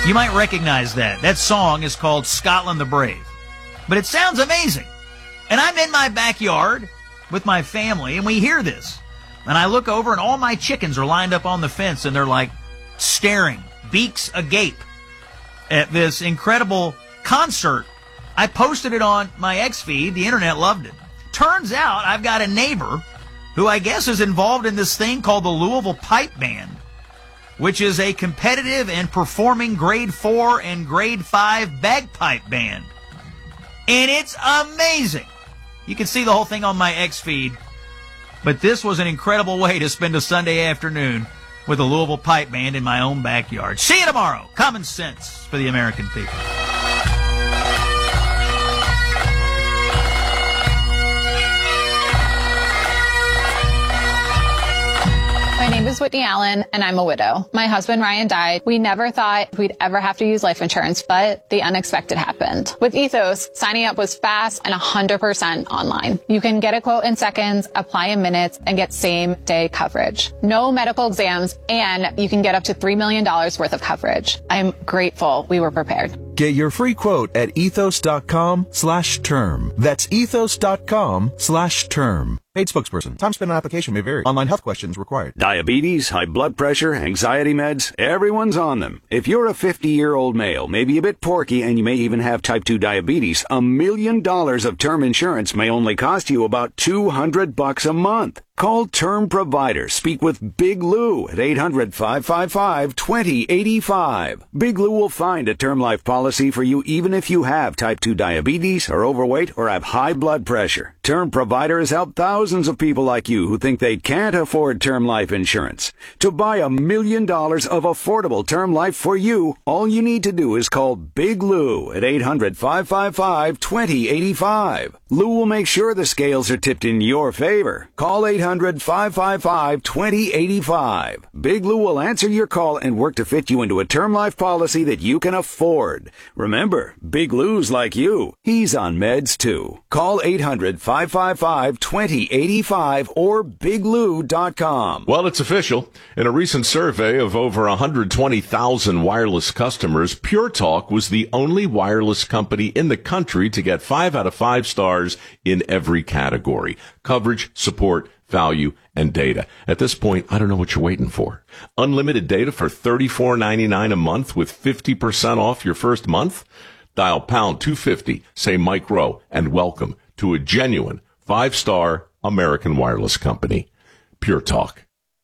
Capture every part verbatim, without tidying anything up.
You might recognize that. That song is called Scotland the Brave. But it sounds amazing. And I'm in my backyard with my family, and we hear this. And I look over, and all my chickens are lined up on the fence, and they're like staring, beaks agape, at this incredible concert. I posted it on my X feed. The internet loved it. Turns out I've got a neighbor who I guess is involved in this thing called the Louisville Pipe Band, which is a competitive and performing grade four and grade five bagpipe band. And it's amazing. You can see the whole thing on my X feed. But this was an incredible way to spend a Sunday afternoon with the Louisville Pipe Band in my own backyard. See you tomorrow. Common sense for the American people. My name is Whitney Allen, and I'm a widow. My husband, Ryan, died. We never thought we'd ever have to use life insurance, but the unexpected happened. With Ethos, signing up was fast and one hundred percent online. You can get a quote in seconds, apply in minutes, and get same-day coverage. No medical exams, and you can get up to three million dollars worth of coverage. I'm grateful we were prepared. Get your free quote at ethos.com slash term. That's ethos.com slash term. Paid spokesperson. Time spent on application may vary. Online health questions required. Diabetes, high blood pressure, anxiety meds, everyone's on them. If you're a fifty-year-old male, maybe a bit porky, and you may even have type two diabetes, a million dollars of term insurance may only cost you about two hundred bucks a month. Call Term Provider. Speak with Big Lou at eight hundred, five five five, two zero eight five. Big Lou will find a term life policy for you even if you have type two diabetes, are overweight, or have high blood pressure. Term Provider has helped thousands of people like you who think they can't afford term life insurance. To buy a million dollars of affordable term life for you, all you need to do is call Big Lou at eight hundred, five five five, two zero eight five. Lou will make sure the scales are tipped in your favor. Call eight hundred, five five five, two zero eight five. Big Lou will answer your call and work to fit you into a term life policy that you can afford. Remember, Big Lou's like you. He's on meds too. Call eight hundred, five five five, two zero eight five or big lou dot com. Well, it's official. In a recent survey of over one hundred twenty thousand wireless customers, Pure Talk was the only wireless company in the country to get five out of five stars in every category: coverage, support, value, and data. At this point, I don't know what you're waiting for. Unlimited data for thirty-four ninety-nine a month with fifty percent off your first month? Dial pound two fifty, say Mike Rowe, and welcome to a genuine five-star American wireless company. Pure Talk.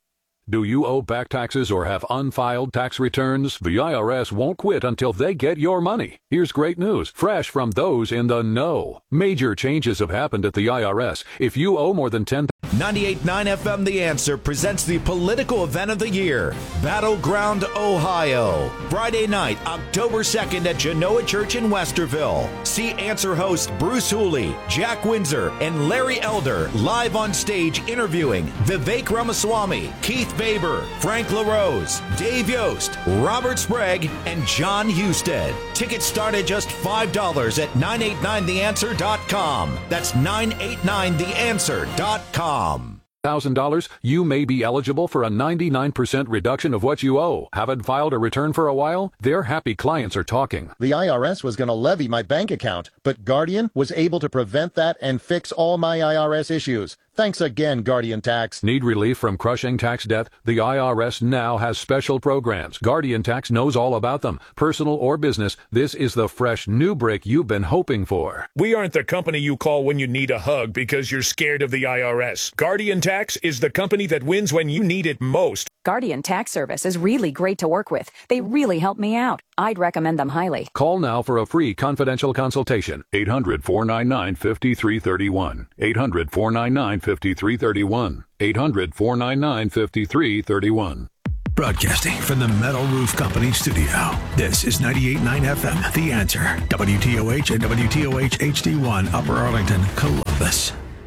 Do you owe back taxes or have unfiled tax returns? The I R S won't quit until they get your money. Here's great news, fresh from those in the know. Major changes have happened at the I R S. If you owe more than ten ninety-eight point nine F M The Answer presents the political event of the year, Battleground, Ohio. Friday night, October second at Genoa Church in Westerville. See Answer host Bruce Hooley, Jack Windsor, and Larry Elder live on stage interviewing Vivek Ramaswamy, Keith Faber, Frank LaRose, Dave Yost, Robert Sprague, and John Husted. Tickets start at just five dollars at nine eight nine the answer dot com. That's nine eight nine the answer dot com. one thousand dollars, you may be eligible for a ninety-nine percent reduction of what you owe. Haven't filed a return for a while? Their happy clients are talking. The I R S was going to levy my bank account, but Guardian was able to prevent that and fix all my I R S issues. Thanks again, Guardian Tax. Need relief from crushing tax debt? The I R S now has special programs. Guardian Tax knows all about them. Personal or business, this is the fresh new break you've been hoping for. We aren't the company you call when you need a hug because you're scared of the I R S. Guardian Tax is the company that wins when you need it most. Guardian Tax Service is really great to work with. They really help me out. I'd recommend them highly. Call now for a free confidential consultation. eight hundred, four nine nine, five three three one. eight hundred, four nine nine, five three three one. eight hundred, four nine nine, five three three one. Broadcasting from the Metal Roof Company studio. This is ninety-eight point nine F M, The Answer. W T O H and W T O H H D one, Upper Arlington, Columbus.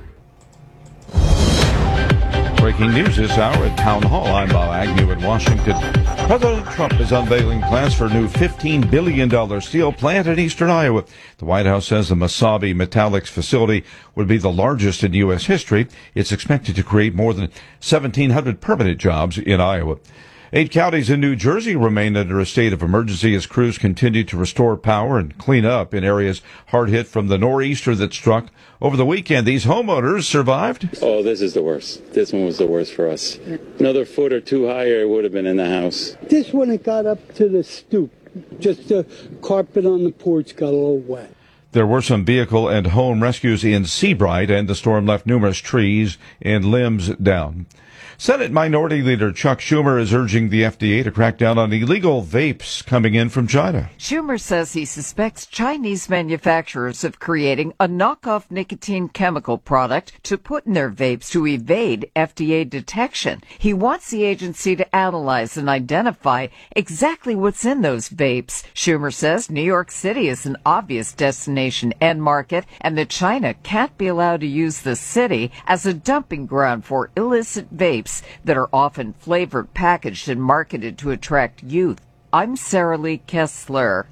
Breaking news this hour at Town Hall. I'm Bob Agnew in Washington. President Trump is unveiling plans for a new fifteen billion dollars steel plant in eastern Iowa. The White House says the Mesabi Metallics facility would be the largest in U S history. It's expected to create more than seventeen hundred permanent jobs in Iowa. Eight counties in New Jersey remain under a state of emergency as crews continue to restore power and clean up in areas hard hit from the nor'easter that struck over the weekend. These homeowners survived. Oh, this is the worst. This one was the worst for us. Another foot or two higher, it would have been in the house. This one, it got up to the stoop. Just the carpet on the porch got a little wet. There were some vehicle and home rescues in Seabright, and the storm left numerous trees and limbs down. Senate Minority Leader Chuck Schumer is urging the F D A to crack down on illegal vapes coming in from China. Schumer says he suspects Chinese manufacturers of creating a knockoff nicotine chemical product to put in their vapes to evade F D A detection. He wants the agency to analyze and identify exactly what's in those vapes. Schumer says New York City is an obvious destination and market, and that China can't be allowed to use the city as a dumping ground for illicit vapes that are often flavored, packaged, and marketed to attract youth. I'm Sarah Lee Kessler.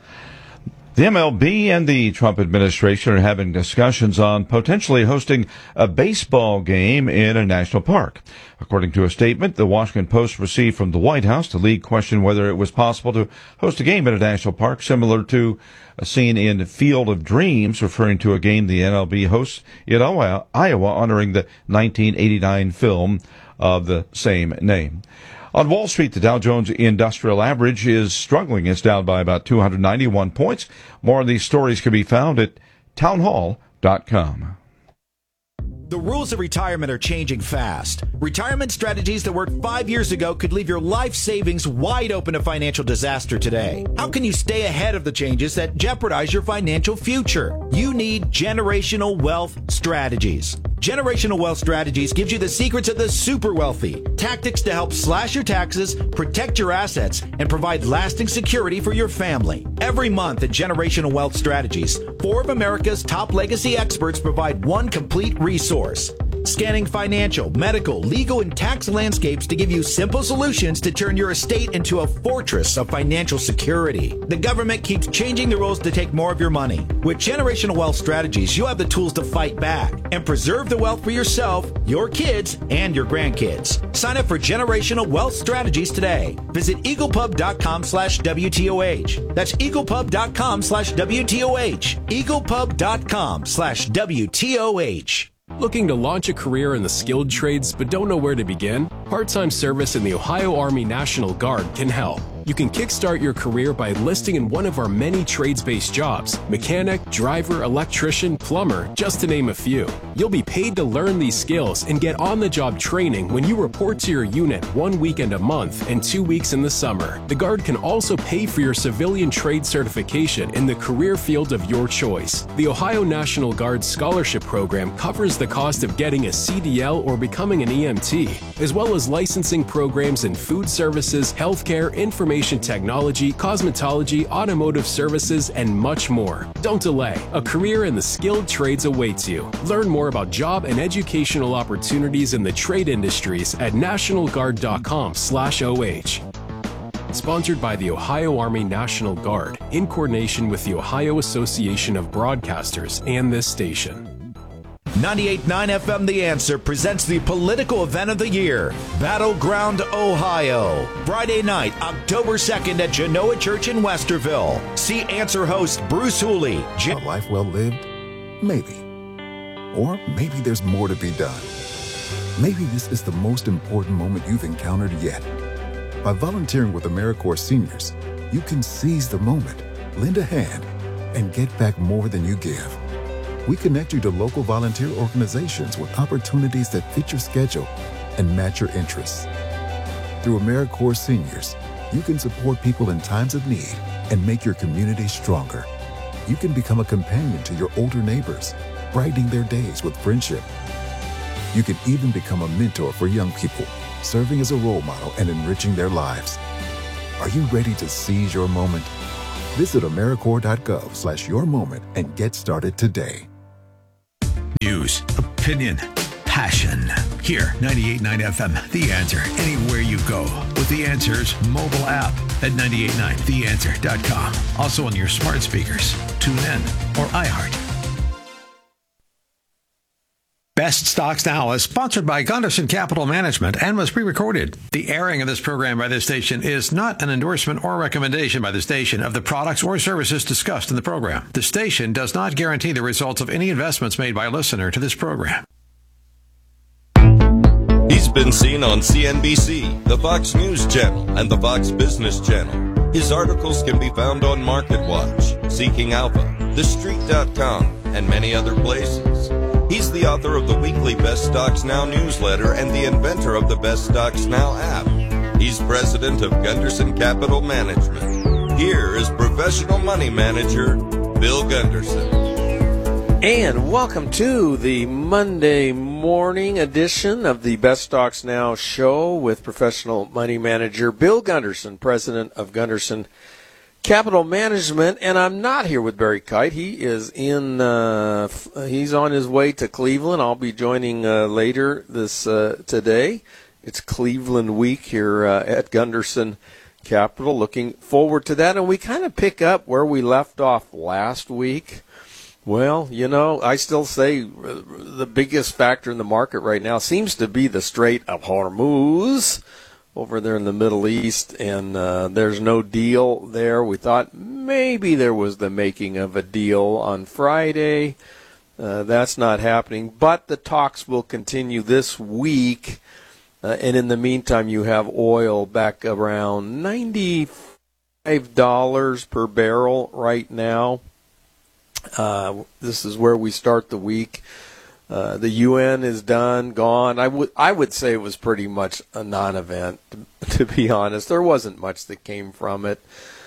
The M L B and the Trump administration are having discussions on potentially hosting a baseball game in a national park. According to a statement the Washington Post received from the White House, the league questioned whether it was possible to host a game in a national park similar to a scene in Field of Dreams, referring to a game the M L B hosts in Iowa, honoring the nineteen eighty-nine film of the same name. On Wall Street, the Dow Jones Industrial Average is struggling. It's down by about two hundred ninety-one points. More of these stories can be found at townhall dot com. The rules of retirement are changing fast. Retirement strategies that worked five years ago could leave your life savings wide open to financial disaster today. How can you stay ahead of the changes that jeopardize your financial future? You need Generational Wealth Strategies. Generational Wealth Strategies gives you the secrets of the super wealthy, tactics to help slash your taxes, protect your assets, and provide lasting security for your family. Every month at Generational Wealth Strategies, four of America's top legacy experts provide one complete resource, scanning financial, medical, legal, and tax landscapes to give you simple solutions to turn your estate into a fortress of financial security. The government keeps changing the rules to take more of your money. With Generational Wealth Strategies, you have the tools to fight back and preserve the wealth for yourself, your kids, and your grandkids. Sign up for Generational Wealth Strategies today. Visit eaglepub.com slash WTOH. That's eaglepub.com slash WTOH. eaglepub.com slash WTOH. Looking to launch a career in the skilled trades but don't know where to begin? Part-time service in the Ohio Army National Guard can help. You can kickstart your career by enlisting in one of our many trades-based jobs: mechanic, driver, electrician, plumber, just to name a few. You'll be paid to learn these skills and get on-the-job training when you report to your unit one weekend a month and two weeks in the summer. The Guard can also pay for your civilian trade certification in the career field of your choice. The Ohio National Guard Scholarship Program covers the cost of getting a C D L or becoming an E M T, as well as licensing programs in food services, healthcare, information technology, cosmetology, automotive services, and much more. Don't delay. A career in the skilled trades awaits you. Learn more about job and educational opportunities in the trade industries at national guard dot com slash O H. Sponsored by the Ohio Army National Guard, in coordination with the Ohio Association of Broadcasters and this station. ninety-eight point nine F M The Answer presents the political event of the year, Battleground Ohio. Friday night, October second at Genoa Church in Westerville. See Answer host Bruce Hooley. A life well lived? Maybe. Or maybe there's more to be done. Maybe this is the most important moment you've encountered yet. By volunteering with AmeriCorps Seniors, you can seize the moment, lend a hand, and get back more than you give. We connect you to local volunteer organizations with opportunities that fit your schedule and match your interests. Through AmeriCorps Seniors, you can support people in times of need and make your community stronger. You can become a companion to your older neighbors, brightening their days with friendship. You can even become a mentor for young people, serving as a role model and enriching their lives. Are you ready to seize your moment? Visit AmeriCorps.gov slash your moment and get started today. News, opinion, passion. Here, ninety-eight point nine F M, The Answer, anywhere you go. With The Answer's mobile app at ninety-eight point nine the answer dot com. Also on your smart speakers, TuneIn, or iHeart. Best Stocks Now is sponsored by Gunderson Capital Management and was pre-recorded. The airing of this program by this station is not an endorsement or recommendation by the station of the products or services discussed in the program. The station does not guarantee the results of any investments made by a listener to this program. He's been seen on C N B C, the Fox News Channel, and the Fox Business Channel. His articles can be found on MarketWatch, Seeking Alpha, The Street dot com, and many other places. He's the author of the weekly Best Stocks Now newsletter and the inventor of the Best Stocks Now app. He's president of Gunderson Capital Management. Here is professional money manager, Bill Gunderson. And welcome to the Monday morning edition of the Best Stocks Now show with professional money manager Bill Gunderson, president of Gunderson Capital Management. And I'm not here with Barry Kite. He is in, uh, he's on his way to Cleveland. I'll be joining uh, later this uh, today. It's Cleveland week here uh, at Gunderson Capital. Looking forward to that. And we kind of pick up where we left off last week. Well, you know, I still say the biggest factor in the market right now seems to be the Strait of Hormuz over there in the Middle East, and uh, there's no deal there. We thought maybe there was the making of a deal on Friday. Uh, that's not happening, but the talks will continue this week, uh, and in the meantime, you have oil back around ninety-five dollars per barrel right now. Uh, this is where we start the week. Uh, the U N is done, gone. I would I would say it was pretty much a non-event, to, to be honest. There wasn't much that came from it.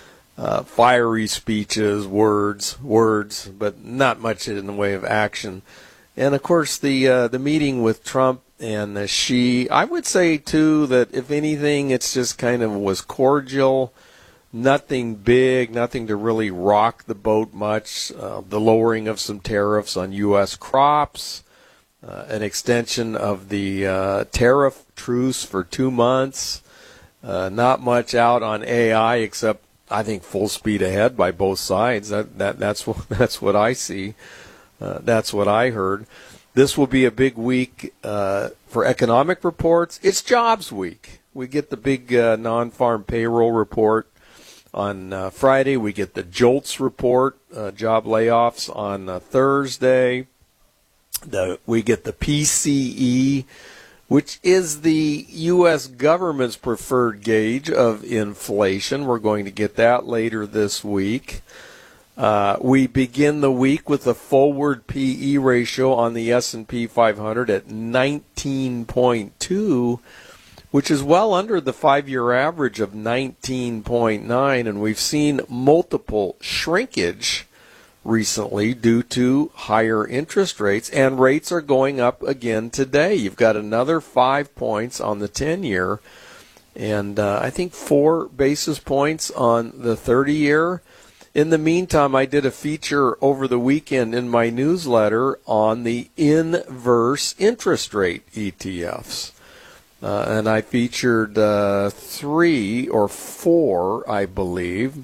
Uh, fiery speeches, words, words, but not much in the way of action. And of course, the uh, the meeting with Trump and uh, Xi, I would say too that if anything, it's just kind of was cordial. Nothing big, nothing to really rock the boat much. Uh, the lowering of some tariffs on U S crops, uh, an extension of the uh, tariff truce for two months. Uh, not much out on A I except I think full speed ahead by both sides. That that that's what that's what I see. Uh, that's what I heard. This will be a big week uh, for economic reports. It's jobs week. We get the big uh, non-farm payroll report. On uh, Friday, we get the JOLTS report, uh, job layoffs on uh, Thursday. The, we get the P C E, which is the U S government's preferred gauge of inflation. We're going to get that later this week. Uh, we begin the week with a forward P E ratio on the S and P five hundred at nineteen point two, which is well under the five-year average of nineteen point nine, and we've seen multiple shrinkage recently due to higher interest rates, and rates are going up again today. You've got another five points on the ten-year, and uh, I think four basis points on the thirty-year. In the meantime, I did a feature over the weekend in my newsletter on the inverse interest rate E T Fs. Uh, and I featured uh, three or four, I believe.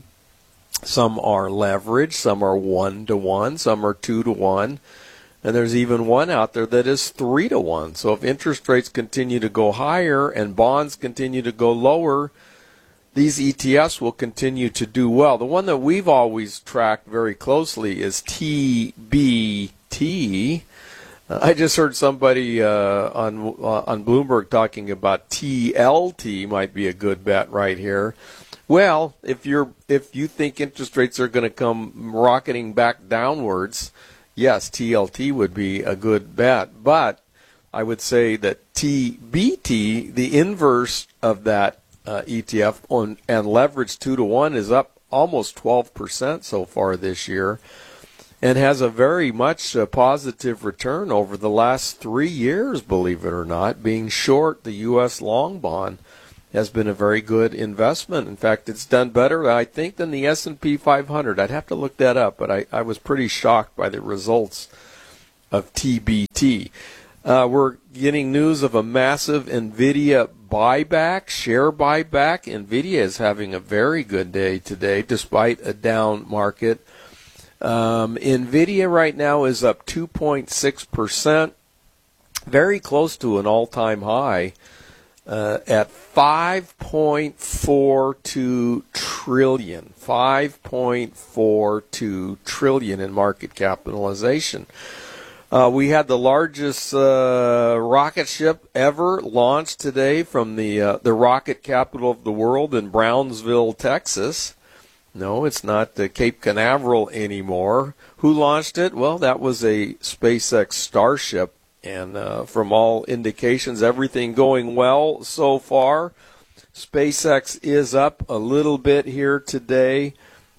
Some are leveraged, some are one to one, some are two to one, and there's even one out there that is three to one. So if interest rates continue to go higher and bonds continue to go lower, these E T Fs will continue to do well. The one that we've always tracked very closely is T B T. I just heard somebody uh, on uh, on Bloomberg talking about T L T might be a good bet right here. Well, if you're if you think interest rates are going to come rocketing back downwards, yes, T L T would be a good bet. But I would say that T B T, the inverse of that uh, E T F, on, and leverage two to one, is up almost twelve percent so far this year, and has a very much uh, positive return over the last three years, believe it or not. Being short the U S long bond has been a very good investment. In fact, it's done better, I think, than the S and P five hundred. I'd have to look that up, but I, I was pretty shocked by the results of T B T. Uh, we're getting news of a massive NVIDIA buyback, share buyback. NVIDIA is having a very good day today, despite a down market. Um, NVIDIA right now is up two point six percent. very close to an all-time high uh, at five point four two trillion. five point four two trillion in market capitalization. Uh, we had the largest uh, rocket ship ever launched today from the uh, the rocket capital of the world in Brownsville, Texas. No, it's not the Cape Canaveral anymore. Who launched it? Well, that was a SpaceX Starship, and uh, from all indications, everything going well so far. SpaceX is up a little bit here today.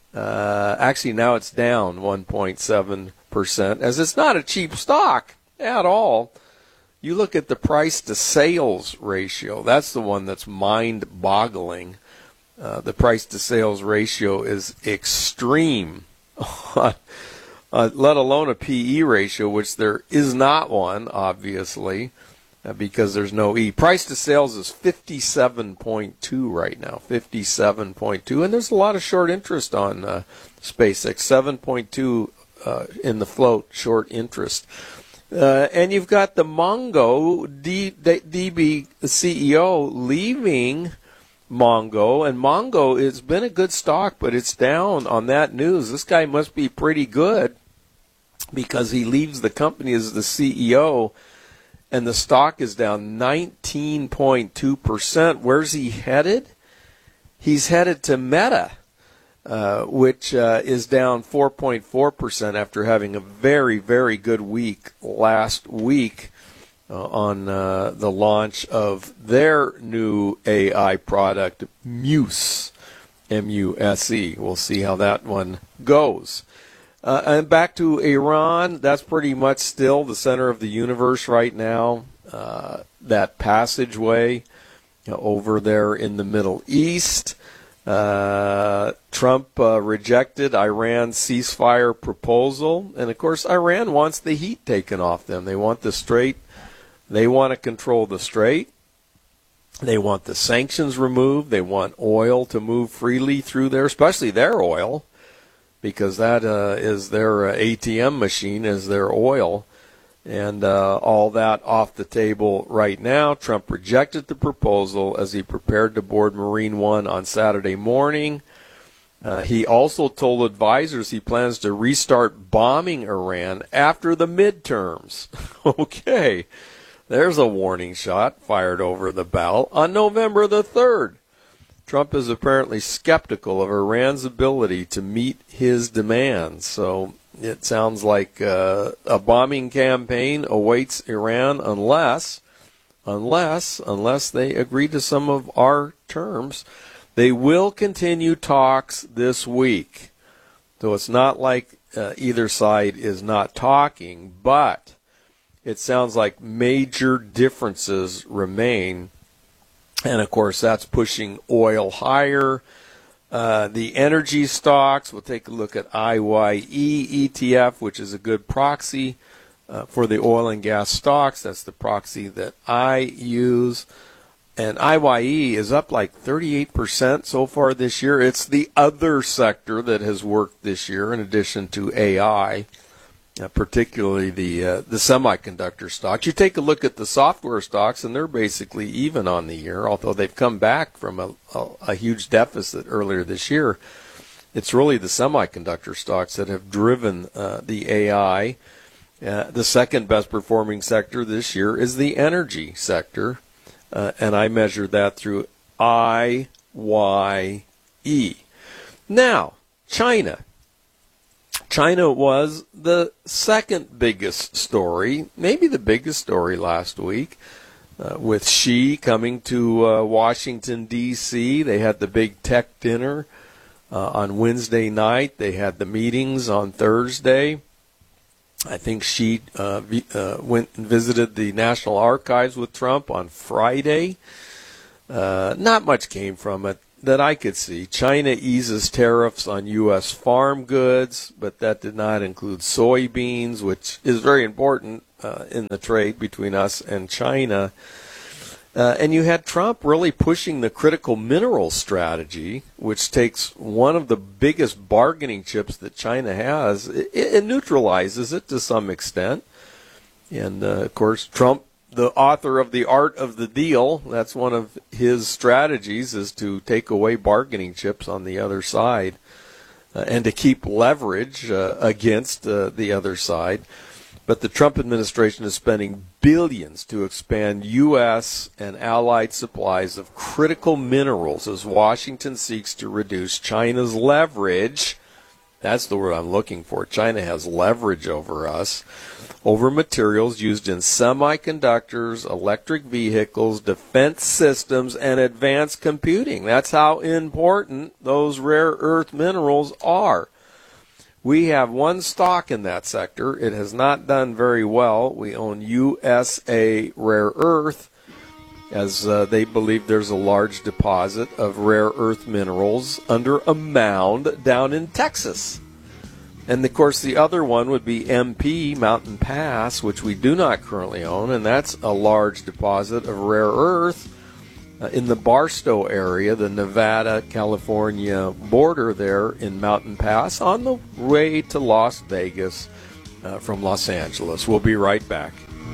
Uh, actually, now it's down one point seven percent, as it's not a cheap stock at all. You look at the price to sales ratio. That's the one that's mind-boggling. Uh, the price to sales ratio is extreme, uh, let alone a P E ratio, which there is not one, obviously, uh, because there's no E. Price to sales is fifty-seven point two right now, fifty-seven point two, and there's a lot of short interest on uh, SpaceX, seven point two uh, in the float, short interest. Uh, and you've got the Mongo D, D, DB C E O leaving Mongo, and Mongo has been a good stock, but it's down on that news. This guy must be pretty good because he leaves the company as the C E O, and the stock is down nineteen point two percent. Where's he headed? He's headed to Meta, uh, which uh, is down four point four percent after having a very, very good week last week. Uh, on uh, the launch of their new A I product, Muse, M U S E. We'll see how that one goes. Uh, and back to Iran, that's pretty much still the center of the universe right now. Uh, that passageway you know, over there in the Middle East. Uh, Trump uh, rejected Iran's ceasefire proposal. And, of course, Iran wants the heat taken off them. They want the Strait. They want to control the Strait. They want the sanctions removed. They want oil to move freely through there, especially their oil, because that uh, is their uh, A T M machine, is their oil. And uh, all that off the table right now. Trump rejected the proposal as he prepared to board Marine One on Saturday morning. Uh, he also told advisors he plans to restart bombing Iran after the midterms. Okay. There's a warning shot fired over the bow. On November the third, Trump is apparently skeptical of Iran's ability to meet his demands. So it sounds like uh, a bombing campaign awaits Iran unless, unless, unless they agree to some of our terms. They will continue talks this week. So it's not like uh, either side is not talking, but it sounds like major differences remain. And, of course, that's pushing oil higher. Uh, the energy stocks, we'll take a look at I Y E E T F, which is a good proxy uh, for the oil and gas stocks. That's the proxy that I use. And I Y E is up like thirty-eight percent so far this year. It's the other sector that has worked this year in addition to A I. Uh, particularly the uh, the semiconductor stocks. You take a look at the software stocks, and they're basically even on the year, although they've come back from a, a, a huge deficit earlier this year. It's really the semiconductor stocks that have driven uh, the A I. Uh, the second best performing sector this year is the energy sector, uh, and I measured that through I Y E. Now, China. China was the second biggest story, maybe the biggest story last week, uh, with Xi coming to uh, Washington, D C They had the big tech dinner uh, on Wednesday night. They had the meetings on Thursday. I think Xi uh, v- uh, went and visited the National Archives with Trump on Friday. Uh, not much came from it that I could see. China eases tariffs on U S farm goods, but that did not include soybeans, which is very important uh, in the trade between us and China. Uh, and you had Trump really pushing the critical mineral strategy, which takes one of the biggest bargaining chips that China has. It, it neutralizes it to some extent. And, uh, of course, Trump the author of The Art of the Deal. That's one of his strategies, is to take away bargaining chips on the other side uh, and to keep leverage uh, against uh, the other side. But the Trump administration is spending billions to expand U S and allied supplies of critical minerals as Washington seeks to reduce China's leverage. That's the word I'm looking for. China has leverage over us, over materials used in semiconductors, electric vehicles, defense systems, and advanced computing. That's how important those rare earth minerals are. We have one stock in that sector. It has not done very well. We own U S A Rare Earth, as uh, they believe there's a large deposit of rare earth minerals under a mound down in Texas. And, of course, the other one would be M P, Mountain Pass, which we do not currently own, and that's a large deposit of rare earth uh, in the Barstow area, the Nevada-California border there in Mountain Pass, on the way to Las Vegas uh, from Los Angeles. We'll be right back.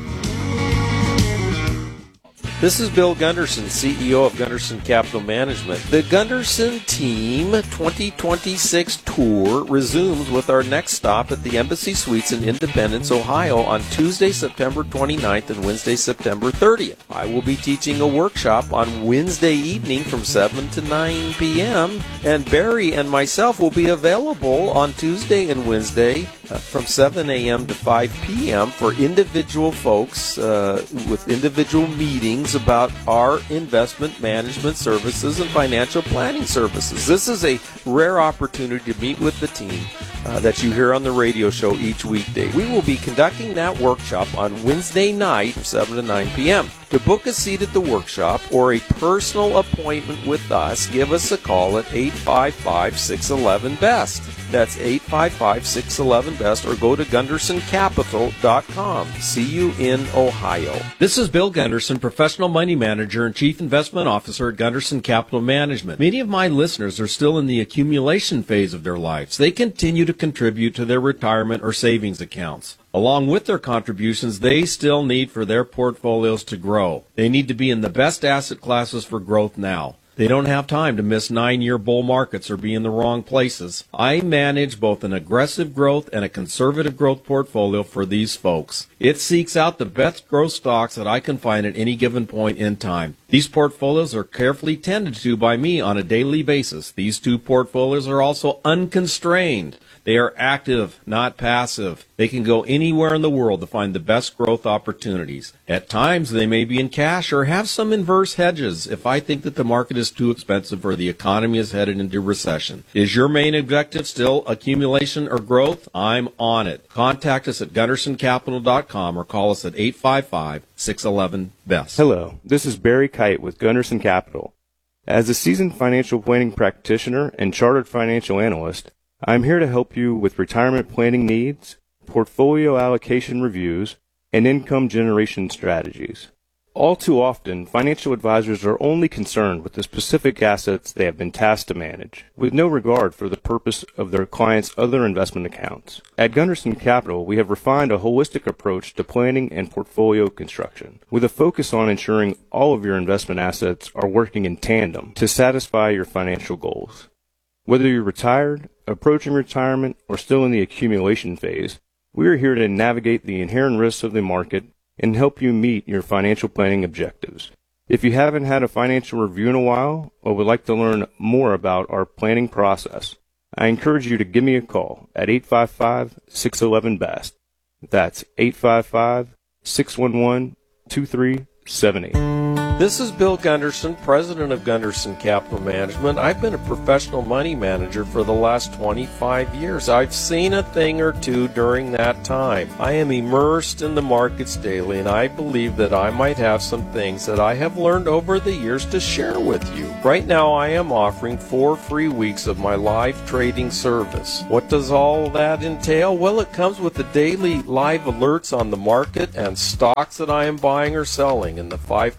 This is Bill Gunderson, C E O of Gunderson Capital Management. The Gunderson Team twenty twenty-six tour resumes with our next stop at the Embassy Suites in Independence, Ohio on Tuesday, September twenty-ninth and Wednesday, September thirtieth. I will be teaching a workshop on Wednesday evening from seven to nine p.m. and Barry and myself will be available on Tuesday and Wednesday uh, from seven a.m. to five p.m. for individual folks uh, with individual meetings about our investment management services and financial planning services. This is a rare opportunity to meet with the team uh, that you hear on the radio show each weekday. We will be conducting that workshop on Wednesday night from seven to nine p.m. To book a seat at the workshop or a personal appointment with us, give us a call at eight five five, six one one, B E S T. That's eight five five, six one one, B E S T, or go to Gunderson Capital dot com. See you in Ohio. This is Bill Gunderson, Professional Money Manager and Chief Investment Officer at Gunderson Capital Management. Many of my listeners are still in the accumulation phase of their lives. They continue to contribute to their retirement or savings accounts. Along with their contributions, they still need for their portfolios to grow. They need to be in the best asset classes for growth now. They don't have time to miss nine-year bull markets or be in the wrong places. I manage both an aggressive growth and a conservative growth portfolio for these folks. It seeks out the best growth stocks that I can find at any given point in time. These portfolios are carefully tended to by me on a daily basis. These two portfolios are also unconstrained. They are active, not passive. They can go anywhere in the world to find the best growth opportunities. At times, they may be in cash or have some inverse hedges if I think that the market is too expensive or the economy is headed into recession. Is your main objective still accumulation or growth? I'm on it. Contact us at Gunderson Capital dot com or call us at eight five five, six one one, B E S T. Hello, this is Barry Kite with Gunderson Capital. As a seasoned financial planning practitioner and chartered financial analyst, I'm here to help you with retirement planning needs, portfolio allocation reviews, and income generation strategies. All too often, financial advisors are only concerned with the specific assets they have been tasked to manage, with no regard for the purpose of their clients' other investment accounts. At Gunderson Capital, we have refined a holistic approach to planning and portfolio construction, with a focus on ensuring all of your investment assets are working in tandem to satisfy your financial goals. Whether you're retired, approaching retirement, or still in the accumulation phase, we are here to navigate the inherent risks of the market and help you meet your financial planning objectives. If you haven't had a financial review in a while or would like to learn more about our planning process, I encourage you to give me a call at eight five five, six one one, B E S T. That's eight five five, six one one, two three seven eight. This is Bill Gunderson, president of Gunderson Capital Management. I've been a professional money manager for the last twenty-five years. I've seen a thing or two during that time. I am immersed in the markets daily, and I believe that I might have some things that I have learned over the years to share with you. Right now, I am offering four free weeks of my live trading service. What does all that entail? Well, it comes with the daily live alerts on the market and stocks that I am buying or selling in the five portfolios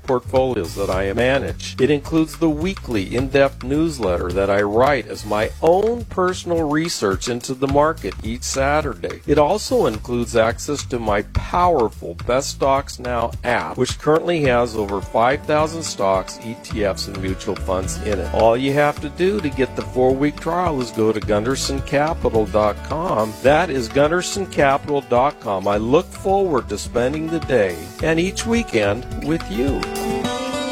portfolios that I manage. It includes the weekly in-depth newsletter that I write as my own personal research into the market each Saturday. It also includes access to my powerful Best Stocks Now app, which currently has over five thousand stocks, E T Fs, and mutual funds in it. All you have to do to get the four-week trial is go to Gunderson Capital dot com. That is Gunderson Capital dot com. I look forward to spending the day and each weekend with you.